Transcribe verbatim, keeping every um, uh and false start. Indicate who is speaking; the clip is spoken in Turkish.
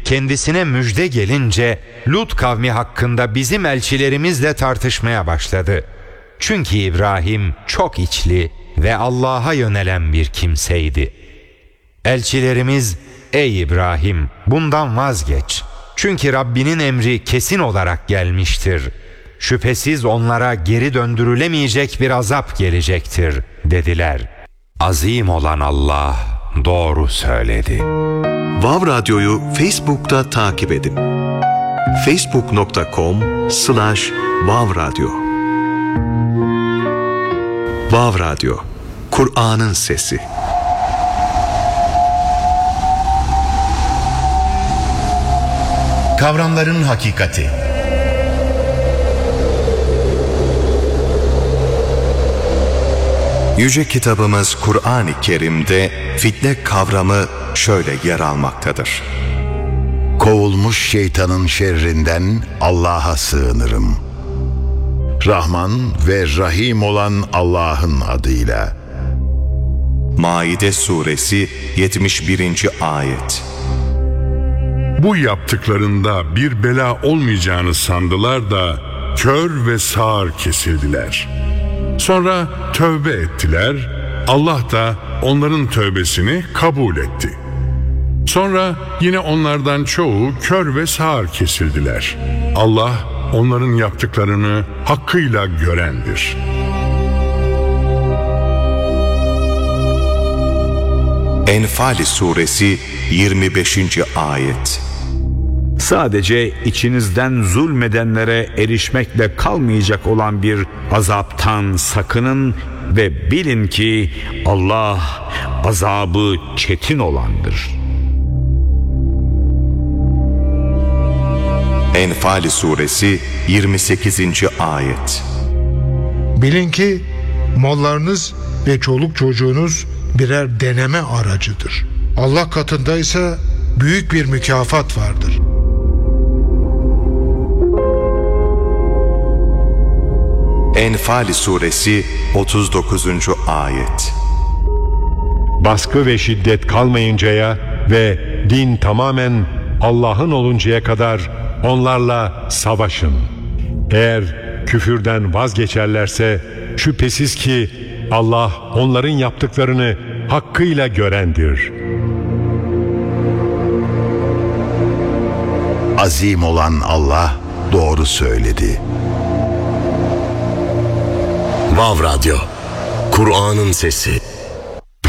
Speaker 1: kendisine müjde gelince Lut kavmi hakkında bizim elçilerimizle tartışmaya başladı. Çünkü İbrahim çok içli ve Allah'a yönelen bir kimseydi. Elçilerimiz, ey İbrahim, bundan vazgeç. Çünkü Rabbinin emri kesin olarak gelmiştir. Şüphesiz onlara geri döndürülemeyecek bir azap gelecektir dediler. Azim olan Allah doğru söyledi.
Speaker 2: Vav Radyo'yu Facebook'ta takip edin. facebook nokta com slash vav radyo. Vav Radyo, Kur'an'ın sesi.
Speaker 3: Kavramların hakikati.
Speaker 2: Yüce kitabımız Kur'an-ı Kerim'de fitne kavramı şöyle yer almaktadır.
Speaker 3: Kovulmuş şeytanın şerrinden Allah'a sığınırım. Rahman ve Rahim olan Allah'ın adıyla.
Speaker 2: Maide suresi yetmiş birinci ayet.
Speaker 4: Bu yaptıklarında bir bela olmayacağını sandılar da kör ve sağır kesildiler. Sonra tövbe ettiler, Allah da onların tövbesini kabul etti. Sonra yine onlardan çoğu kör ve sağır kesildiler. Allah onların yaptıklarını hakkıyla görendir.
Speaker 2: Enfal suresi yirmi beşinci ayet.
Speaker 5: Sadece içinizden zulmedenlere erişmekle kalmayacak olan bir azaptan sakının ve bilin ki Allah azabı çetin olandır.
Speaker 2: Enfal suresi yirmi sekizinci ayet.
Speaker 6: Bilin ki mallarınız ve çoluk çocuğunuz birer deneme aracıdır. Allah katında ise büyük bir mükafat vardır.
Speaker 2: Enfal suresi otuz dokuzuncu ayet.
Speaker 7: Baskı ve şiddet kalmayıncaya ve din tamamen Allah'ın oluncaya kadar onlarla savaşın. Eğer küfürden vazgeçerlerse şüphesiz ki Allah onların yaptıklarını hakkıyla görendir.
Speaker 3: Azim olan Allah doğru söyledi.
Speaker 8: Vav Radyo, Kur'an'ın sesi.